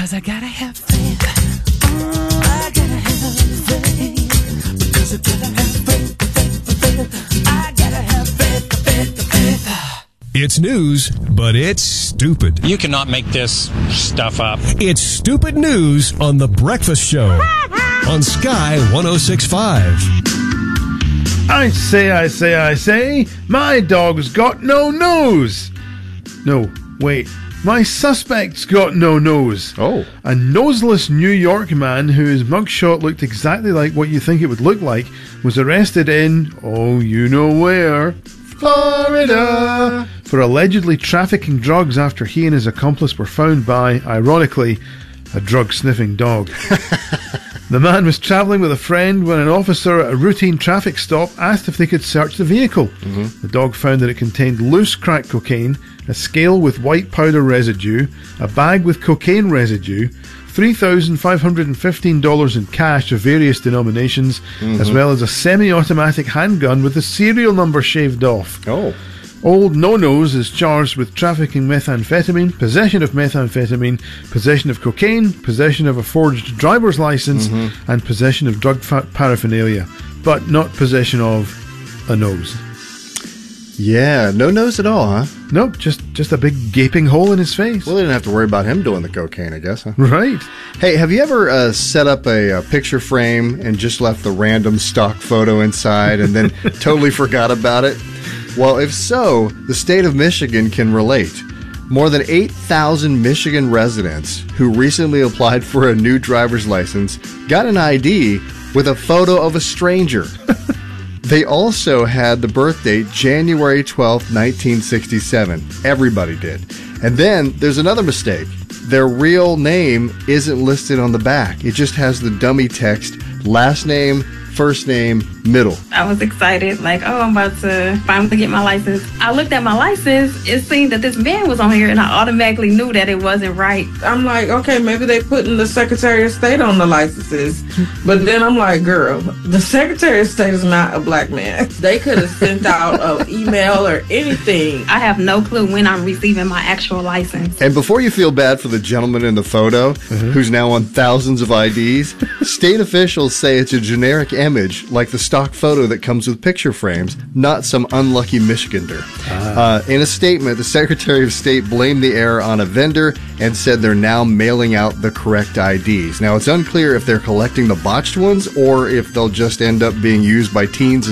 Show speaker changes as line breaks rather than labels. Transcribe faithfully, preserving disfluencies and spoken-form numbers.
Because I gotta have faith. Oh, I gotta have faith. Because I gotta have faith, faith, faith. I gotta have faith, faith, faith.
It's news, but it's stupid.
You cannot make this stuff up.
It's stupid news on The Breakfast Show on Sky one oh six point five.
I say, I say, I say, my dog's got no nose. No, wait. My suspect's got no nose.
Oh.
A noseless New York man whose mugshot looked exactly like what you think it would look like was arrested in, oh, you know where, Florida, for allegedly trafficking drugs after he and his accomplice were found by, ironically, a drug-sniffing dog. The man was travelling with a friend when an officer at a routine traffic stop asked if they could search the vehicle. Mm-hmm. The dog found that it contained loose crack cocaine, a scale with white powder residue, a bag with cocaine residue, three thousand five hundred fifteen dollars in cash of various denominations, mm-hmm. as well as a semi-automatic handgun with the serial number shaved off.
Oh.
Old No-Nose is charged with trafficking methamphetamine, possession of methamphetamine, possession of cocaine, possession of a forged driver's license, mm-hmm. and possession of drug fa- paraphernalia, but not possession of a nose.
Yeah, no nose at all, huh?
Nope, just, just a big gaping hole in his face.
Well, they didn't have to worry about him doing the cocaine, I guess, huh?
Right.
Hey, have you ever uh, set up a, a picture frame and just left the random stock photo inside and then totally forgot about it? Well, if so, the state of Michigan can relate. More than eight thousand Michigan residents who recently applied for a new driver's license got an I D with a photo of a stranger. They also had the birth date January twelfth, nineteen sixty-seven. Everybody did. And then there's another mistake. Their real name isn't listed on the back. It just has the dummy text, last name, first name, middle.
I was excited, like, oh, I'm about to finally get my license. I looked at my license, it seemed that this man was on here, and I automatically knew that it wasn't right.
I'm like, okay, maybe they putting the Secretary of State on the licenses. But then I'm like, girl, the Secretary of State is not a black man. They could have sent out an email or anything.
I have no clue when I'm receiving my actual license.
And before you feel bad for the gentleman in the photo, mm-hmm. who's now on thousands of I Ds, state officials say it's a generic image like the stock photo that comes with picture frames, not some unlucky Michigander. Ah. Uh, in a statement, the Secretary of State blamed the error on a vendor and said they're now mailing out the correct I Ds. Now, it's unclear if they're collecting the botched ones or if they'll just end up being used by teens